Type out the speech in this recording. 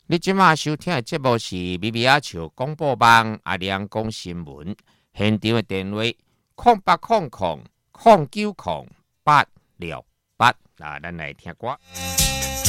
你即马收听的节目是米米阿笑广播网阿亮讲新闻，现场的电话0800090868，咱来听歌。